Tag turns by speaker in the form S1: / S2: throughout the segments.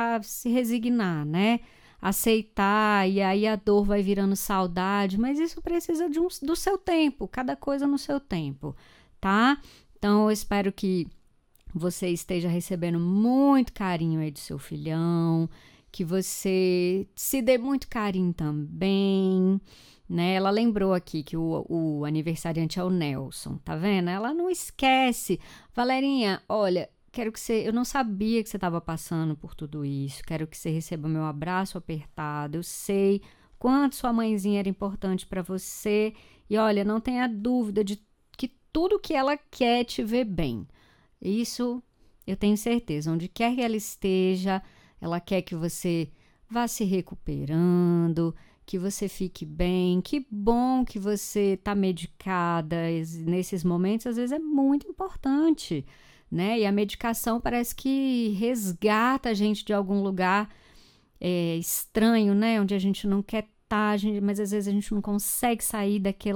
S1: a se resignar, né? Aceitar, e aí a dor vai virando saudade, mas isso precisa do seu tempo, cada coisa no seu tempo, tá? Então, eu espero que você esteja recebendo muito carinho aí do seu filhão, que você se dê muito carinho também, né? Ela lembrou aqui que o aniversariante é o Nelson, tá vendo? Ela não esquece. Valerinha, olha, quero que você... Eu não sabia que você estava passando por tudo isso. Quero que você receba meu abraço apertado. Eu sei quanto sua mãezinha era importante para você. E olha, não tenha dúvida de que tudo que ela quer é te ver bem. Isso eu tenho certeza. Onde quer que ela esteja, ela quer que você vá se recuperando, que você fique bem. Que bom que você está medicada. Nesses momentos, às vezes, é muito importante, né? E a medicação parece que resgata a gente de algum lugar estranho, né? Onde a gente não quer estar, mas às vezes a gente não consegue sair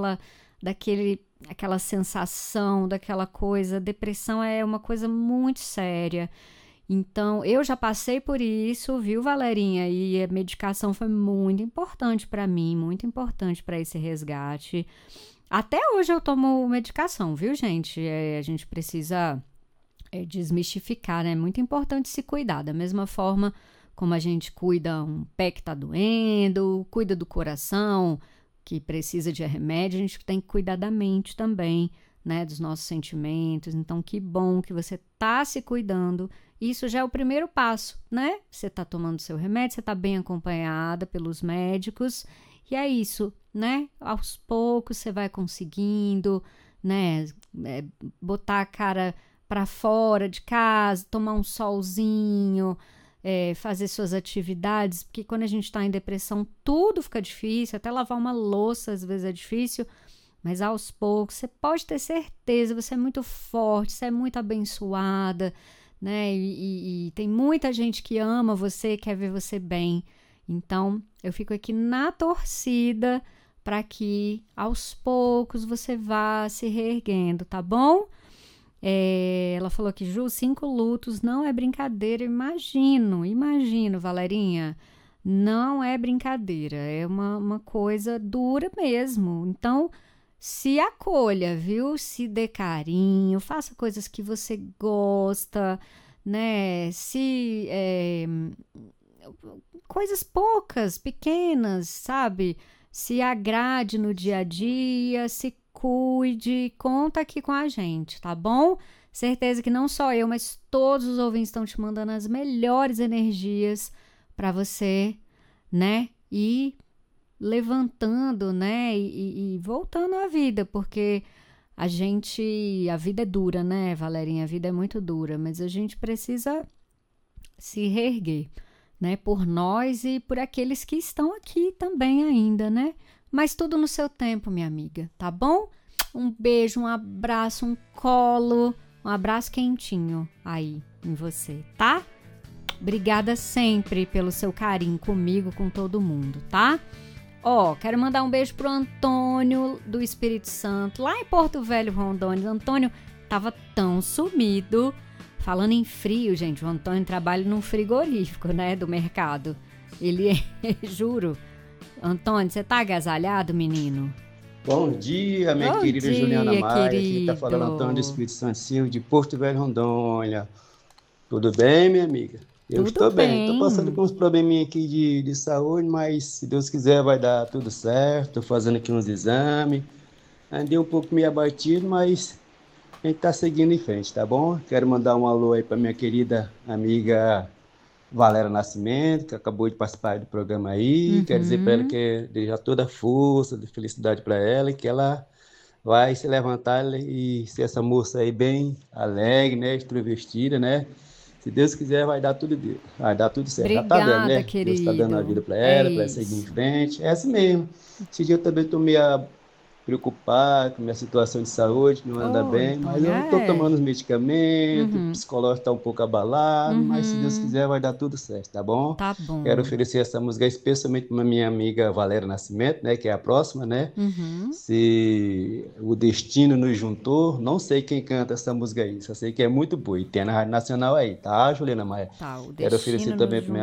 S1: daquela sensação, daquela coisa. Depressão é uma coisa muito séria. Então, eu já passei por isso, viu, Valerinha? E a medicação foi muito importante para mim, muito importante para esse resgate. Até hoje eu tomo medicação, viu, gente? A gente precisa desmistificar, né? É muito importante se cuidar, da mesma forma como a gente cuida um pé que tá doendo, cuida do coração, que precisa de remédio, a gente tem que cuidar da mente também, né? Dos nossos sentimentos. Então, que bom que você tá se cuidando. Isso já é o primeiro passo, né? Você tá tomando seu remédio, você tá bem acompanhada pelos médicos, e é isso, né? Aos poucos você vai conseguindo, né? Botar a cara para fora de casa, tomar um solzinho, fazer suas atividades, porque quando a gente está em depressão, tudo fica difícil, até lavar uma louça às vezes é difícil, mas aos poucos, você pode ter certeza, você é muito forte, você é muito abençoada, né? E tem muita gente que ama você, quer ver você bem. Então, eu fico aqui na torcida para que aos poucos você vá se reerguendo, tá bom? Ela falou que, Ju, 5 lutos não é brincadeira. Imagino, Valerinha. Não é brincadeira, é uma coisa dura mesmo. Então, se acolha, viu? Se dê carinho, faça coisas que você gosta, né? Coisas poucas, pequenas, sabe? Se agrade no dia a dia, se cuide, conta aqui com a gente, tá bom? Certeza que não só eu, mas todos os ouvintes estão te mandando as melhores energias para você, né? E levantando, né? E voltando à vida, porque a vida é dura, né, Valerinha? A vida é muito dura, mas a gente precisa se reerguer, né? Por nós e por aqueles que estão aqui também ainda, né? Mas tudo no seu tempo, minha amiga, tá bom? Um beijo, um abraço, um colo, um abraço quentinho aí em você, tá? Obrigada sempre pelo seu carinho comigo, com todo mundo, tá? Quero mandar um beijo pro Antônio do Espírito Santo, lá em Porto Velho, Rondônia. O Antônio tava tão sumido. Falando em frio, gente, o Antônio trabalha num frigorífico, né, do mercado. Juro. Antônio, você tá agasalhado, menino?
S2: Bom dia, minha querida Juliana Maia. Aqui tá falando Antônio do Espírito Santo Silva, de Porto Velho, Rondônia. Tudo bem, minha amiga? Eu estou bem. Estou passando com uns probleminha aqui de saúde, mas se Deus quiser vai dar tudo certo. Estou fazendo aqui uns exames. Andei um pouco meio abatido, mas a gente tá seguindo em frente, tá bom? Quero mandar um alô aí para minha querida amiga Valéria Nascimento, que acabou de participar do programa aí. Quero dizer para ela que desejar toda a força, de felicidade para ela e que ela vai se levantar e ser essa moça aí bem alegre, né? Extrovertida, né? Se Deus quiser, vai dar tudo certo.
S1: Obrigada,
S2: já tá dando, né?
S1: querido.
S2: Deus tá dando a vida para ela, para seguir em frente. É assim mesmo. Esse dia eu também tô meio preocupado com minha situação de saúde, não anda bem, mas eu estou tomando os medicamentos, o psicológico está um pouco abalado, mas se Deus quiser vai dar tudo certo, tá bom?
S1: Tá bom.
S2: Quero oferecer essa música especialmente para minha amiga Valéria Nascimento, né, que é a próxima, né? Se o destino nos juntou, não sei quem canta essa música aí, só sei que é muito boa e tem na Rádio Nacional aí, tá, Juliana Maia?
S1: Tá, o
S2: Quero oferecer
S1: destino
S2: também
S1: nos
S2: para minha